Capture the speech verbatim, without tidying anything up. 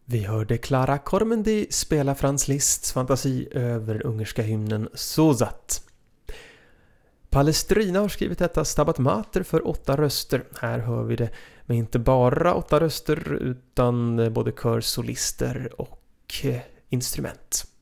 Vi hörde Clara Kormendi spela Franz Liszts fantasi över den ungerska hymnen Sozat. Palestrina har skrivit detta Stabat Mater för åtta röster. Här hör vi det med inte bara åtta röster utan både kör, solister och instrument.